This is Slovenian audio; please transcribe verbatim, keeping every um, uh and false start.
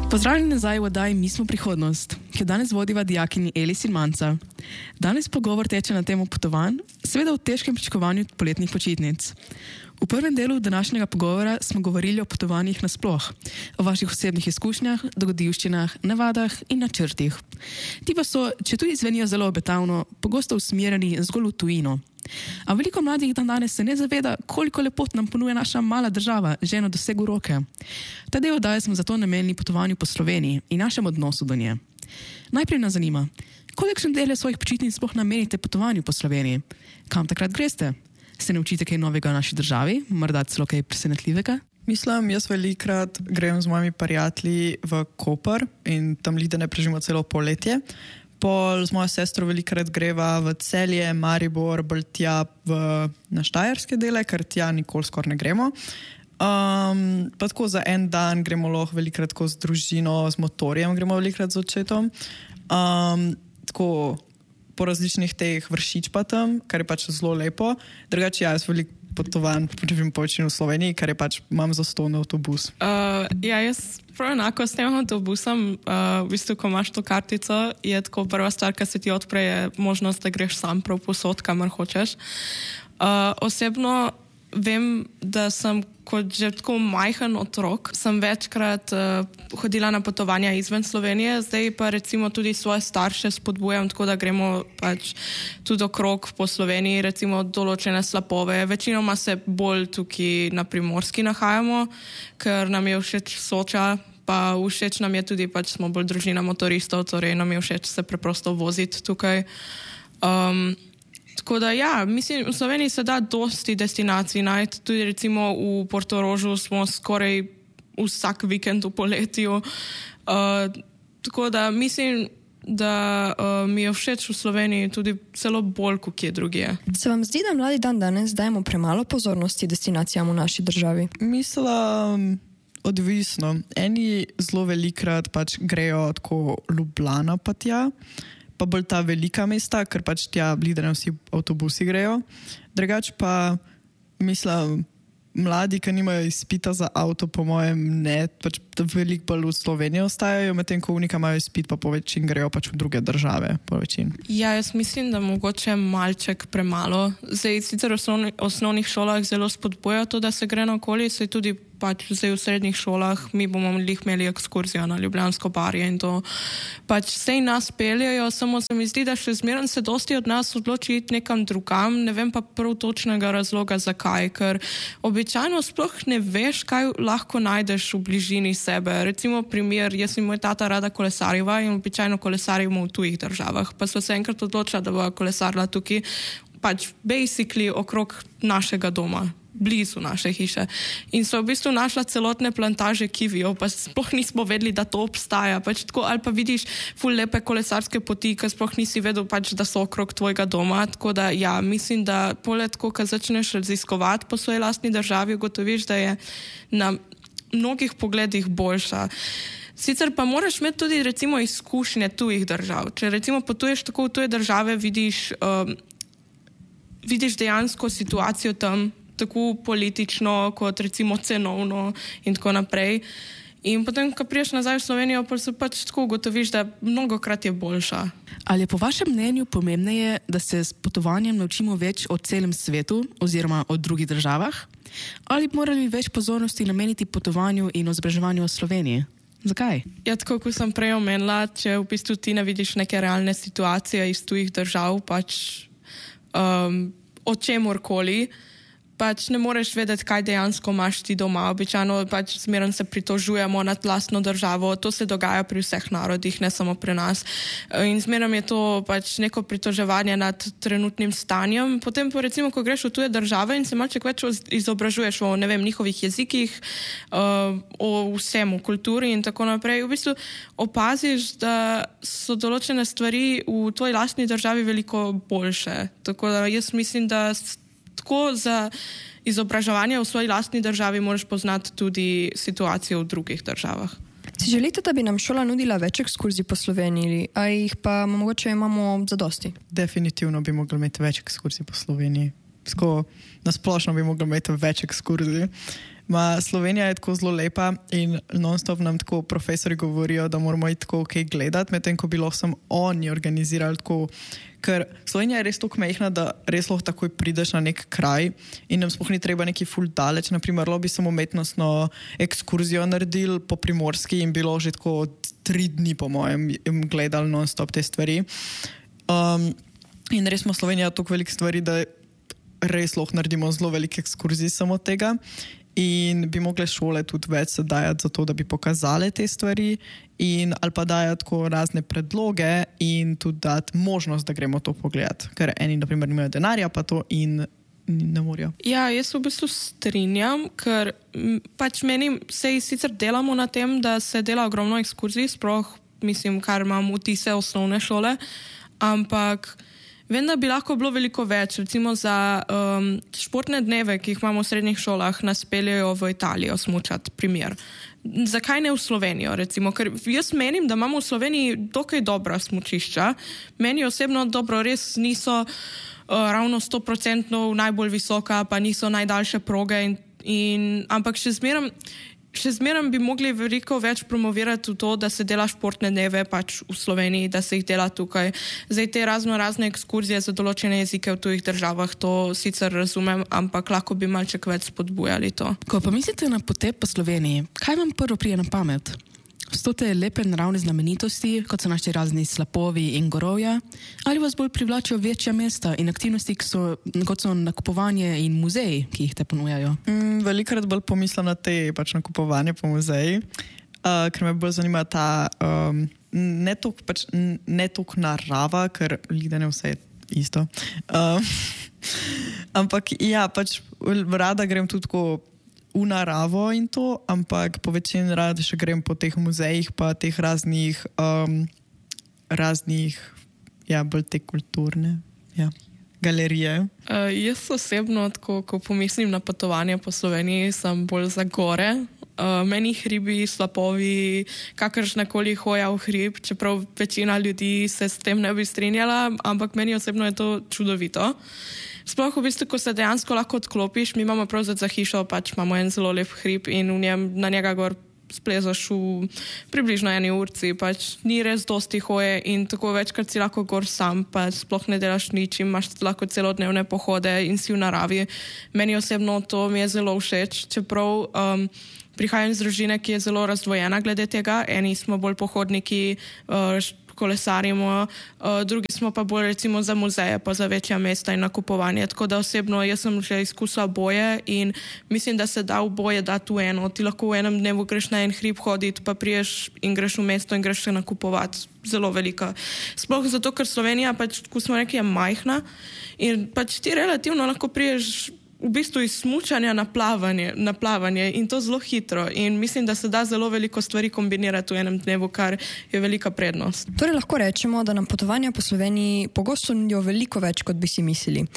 Pozdravljeni nazaj v oddaji Mi smo prihodnost, ki jo danes vodiva dijakinji Eli Silmanca. Danes pogovor teče na temo potovanj, seveda v težkem pričakovanju poletnih počitnic. V prvem delu današnjega pogovora smo govorili o potovanjih nasploh, o vaših osebnih izkušnjah, dogodivščinah, navadah in načrtih. Ti pa so, če tudi zvenijo zelo obetavno, pogosto usmerjeni zgolj v tujino. A veliko mladih dan danes se ne zaveda, koliko lepot nam ponuja naša mala država, že na dosegu roke. Ta del oddaje smo zato namenili potovanju po Sloveniji in našem odnosu do nje. Najprej nas zanima, kolikšen del svojih počitnic sploh namenite potovanju po Sloveniji? Kam takrat greste? Se naučite kaj novega v naši državi? Morda celo kaj presenetljivega? Mislim, jaz velikrat grem z mojimi prijatelji v Koper in tam lide ne preživimo celo poletje. Pol z mojo sestro velikrat greva v Celje, Maribor, bolj tja v, na štajerske dele, ker tja nikoli skoraj ne gremo. Um, pa tako za en dan gremo lahko velikrat tako z družino, z motorjem gremo velikrat z očetom. Um, tako po različnih teh vršič pa tam, kar je pač zelo lepo. Drugače, ja, jaz veliko potovanj počevim po večini v Sloveniji, kar je pač imam zastonj avtobus. Uh, ja, jaz prav enako s tem avtobusom, uh, v bistvu, ko imaš to kartico, je tako prva stvar, ki se ti odpre, je možnost, da greš sam prav posod, kamor hočeš. Uh, osebno vem, da sem kot že tako majhen otrok, sem večkrat uh, hodila na potovanja izven Slovenije, zdaj pa recimo tudi svoje starše spodbujam, tako da gremo pač tudi okrog po Sloveniji, recimo določene slapove. Večinoma se bolj tukaj na Primorski nahajamo, ker nam je všeč Soča, pa všeč nam je tudi, pač smo bolj družina motoristov, torej nam je všeč se preprosto voziti tukaj. Um, Tako da ja, mislim, v Sloveniji se da dosti destinacij najti, tudi recimo v Portorožu smo skoraj vsak vikend v poletju. Uh, tako da mislim, da uh, mi je všeč v Sloveniji tudi celo bolj kot kje drugje. Se vam zdi, da mladi dan danes dajemo premalo pozornosti destinacijam v naši državi? Mislim, odvisno. Eni zelo velikrat pač grejo tako Ljubljana pa tja, pa bolj ta velika mesta, ker pač tja blidene vsi avtobusi grejo. Drugač pa, mislim, mladi, ki nimajo izpita za avto, po mojem ne, pač veliko bolj v Sloveniji ostajajo, medtem ko unika imajo izpit, pa po večini grejo pač v druge države, po večini. Ja, jaz mislim, da mogoče malček premalo. Zdaj, sicer v osnovni, osnovnih šolah zelo spodbuja to, da se gre naokoli, se tudi pač zdaj v srednjih šolah, mi bomo lih imeli ekskurzijo na Ljubljansko barje in to pač sej nas peljajo, samo se mi zdi, da še zmeraj se dosti od nas odloči iti nekam drugam, ne vem pa prav točnega razloga zakaj, ker običajno sploh ne veš, kaj lahko najdeš v bližini sebe. Recimo primer, jaz in moj tata rada kolesariva in običajno kolesarimo v tujih državah, pa sva se enkrat odločila, da bo kolesarila tukaj, pač basically okrog našega doma, blizu naše hiše. In so v bistvu našla celotne plantaže kivijev, pa sploh nismo vedeli, da to obstaja. Pač tako, ali pa vidiš ful lepe kolesarske poti, ki sploh nisi vedel, pač, da so okrog tvojega doma. Tako da, ja, mislim, da poleg tako, ko začneš raziskovati po svoji lastni državi, ugotoviš, da je na mnogih pogledih boljša. Sicer pa moraš imeti tudi recimo izkušnje tujih držav. Če recimo potuješ tako v tuje države, vidiš, um, vidiš dejansko situacijo tam, tako politično, kot recimo cenovno in tako naprej. In potem, ko priješ nazaj v Slovenijo, pa se pač tako ugotoviš, da mnogokrat je boljša. Ali je po vašem mnenju pomembneje, da se s potovanjem naučimo več o celem svetu oziroma o drugih državah? Ali bi morali več pozornosti nameniti potovanju in izobraževanju v Sloveniji? Zakaj? Ja, tako kot sem prej omenila, če v bistvu ti ne vidiš neke realne situacije iz tujih držav, pač um, o čemorkoli, pač ne moreš vedeti, kaj dejansko imaš ti doma. Običajno pač zmeraj se pritožujemo nad lastno državo. To se dogaja pri vseh narodih, ne samo pri nas. In zmeraj je to pač neko pritoževanje nad trenutnim stanjem. Potem pa recimo, ko greš v tuje države in se malček več izobražuješ o, ne vem, njihovih jezikih, o vsem, o kulturi in tako naprej, v bistvu opaziš, da so določene stvari v tvoji lastni državi veliko boljše. Tako da jaz mislim, da tako za izobraževanje v svoji lastni državi moraš poznati tudi situacijo v drugih državah. Si želite, da bi nam šola nudila več ekskurzij po Sloveniji, a jih pa mogoče imamo zadosti? Definitivno bi mogli imeti več ekskurzij po Sloveniji. Sko, nasplošno bi mogli imeti več ekskurzij. Ma Slovenija je tako zelo lepa in non-stop nam tako profesori govorijo, da moramo iti tako kaj gledati, medtem ko bilo sem oni organizirali tako, ker Slovenija je res tako majhna, da res lahko takoj prideš na nek kraj in nam sploh ni treba neki ful daleč. Naprimer, bi sem umetnostno ekskurzijo naredil po Primorski in bilo že tako tri dni po mojem gledali non-stop te stvari. Um, in res smo Slovenija toliko velik stvari, da res lahko naredimo zelo velik ekskurzij samo tega. In bi mogle šole tudi več se dajati za to, da bi pokazale te stvari in ali pa dajati tako razne predloge in tudi dati možnost, da gremo to pogledati. Ker eni, na primer, nimajo denarja pa to in ne morajo. Ja, jaz v bistvu strinjam, ker pač meni se sicer delamo na tem, da se dela ogromno ekskurzij, sploh mislim, kar imam vtise osnovne šole, ampak vem, da bi lahko bilo veliko več, recimo za um, športne dneve, ki jih imamo v srednjih šolah, nas peljejo v Italijo smučati, primer. Zakaj ne v Slovenijo, recimo? Ker jaz menim, da imamo v Sloveniji dokaj dobra smučišča. Meni osebno dobro res niso uh, ravno sto procentno najbolj visoka, pa niso najdaljše proge, in, in, ampak še zmeram Še zmeraj bi mogli veliko več promovirati v to, da se dela športne dneve pač v Sloveniji, da se jih dela tukaj. Zdaj te razno razne ekskurzije za določene jezike v tujih državah, to sicer razumem, ampak lahko bi malček več spodbujali to. Ko pa mislite na potep po Sloveniji, kaj vam prvo prije na pamet? So te lepe naravne znamenitosti, kot so naši razni slapovi in gorovja, ali vas bolj privlačijo večja mesta in aktivnosti, so, kot so nakupovanje in muzeji, ki jih te ponujajo? Mm, velikrat bolj pomislim na te pač nakupovanje po muzeji, uh, ker me bolj zanima ta um, ne toliko pač, narava, ker ljudje ne vse isto. Um, ampak ja, pač rada grem tudi tako v naravo in to, ampak po večini rada še grem po teh muzejih pa teh raznih um, raznih, ja, bolj te kulturne, ja, galerije. Uh, jaz osebno, tako, ko pomislim na potovanje po Sloveniji, sem bolj za gore. Uh, meni hribi, slapovi, kakršnakoli hoja v hrib, čeprav večina ljudi se s tem ne bi strinjala, ampak meni osebno je to čudovito. Sploh v bistvu, ko se dejansko lahko odklopiš, mi imamo prav za hišo, pač imamo en zelo lep hrib in v njem, na njega gor splezaš v približno eni urci, pač ni res dosti hoje in tako večkrat si lahko gor sam, pa sploh ne delaš nič in imaš lahko celodnevne pohode in si v naravi. Meni osebno to mi je zelo všeč, čeprav um, prihajam iz družine, ki je zelo razdvojena glede tega. Eni smo bolj pohodniki, uh, kolesarimo, uh, drugi smo pa bolj recimo za muzeje, pa za večja mesta in nakupovanje. Tako da osebno jaz sem že izkusila boje in mislim, da se da v boje dati v eno. Ti lahko v enem dnevu greš na en hrib hoditi, pa priješ in greš v mesto in greš se nakupovati. Zelo velika. Sploh zato, ker Slovenija, pač, ko smo rekli, je majhna in pač ti relativno lahko priješ v bistvu iz smučanja na plavanje, na plavanje in to zelo hitro in mislim, da se da zelo veliko stvari kombinirati v enem dnevu, kar je velika prednost. Torej lahko rečemo, da nam potovanja po Sloveniji pogosto nudijo veliko več, kot bi si mislili.